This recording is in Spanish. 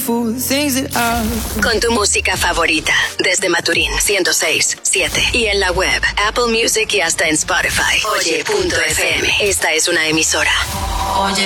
beautiful things that I've... Con tu música favorita, desde Maturín 106.7 y en la web, Apple Music y hasta en Spotify. Oye.fm. Esta es una emisora. Oye.